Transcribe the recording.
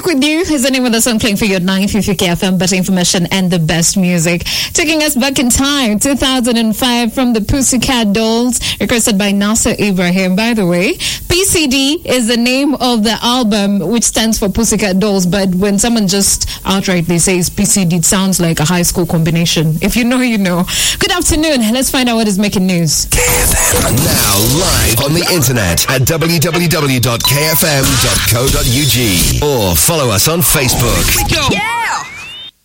With You is the name of the song playing for your 950 KFM, better information and the best music. Taking us back in time, 2005 from the Pussycat Dolls, requested by Nasser Ibrahim. By the way, PCD is the name of the album, which stands for Pussycat Dolls, but when someone just outrightly says PCD, it sounds like a high school combination. If you know, you know. Good afternoon. Let's find out what is making news. KFM. Now live on the internet at www.kfm.co.ug or follow us on Facebook. Yeah!